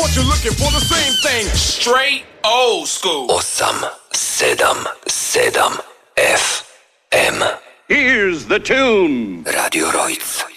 but you're looking for the same thing. Straight old school. 877 FM. Here's the tune. Radio Rojc.